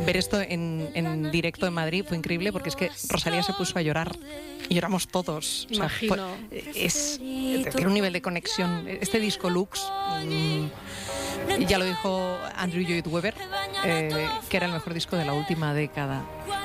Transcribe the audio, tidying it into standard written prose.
ver esto en directo en Madrid fue increíble, porque es que Rosalía se puso a llorar y lloramos todos. O sea, Imagino. tiene un nivel de conexión. Este disco Lux, ya lo dijo Andrew Lloyd Webber, que era el mejor disco de la última década.